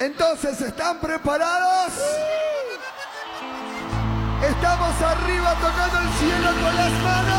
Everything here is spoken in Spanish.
Entonces, ¿están preparados? Estamos arriba tocando el cielo con las manos.